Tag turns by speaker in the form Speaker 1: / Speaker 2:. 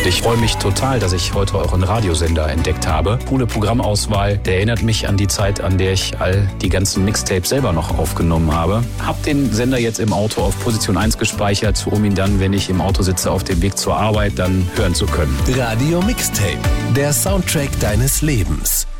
Speaker 1: ich freue mich total, dass ich heute euren Radiosender entdeckt habe. Coole Programmauswahl, der erinnert mich an die Zeit, an der ich all die ganzen Mixtapes selber noch aufgenommen habe. Hab den Sender jetzt im Auto auf Position 1 gespeichert, um ihn dann, wenn ich im Auto sitze, auf dem Weg zur Arbeit, dann hören zu können.
Speaker 2: Radio Mixtape, der Soundtrack deines Lebens.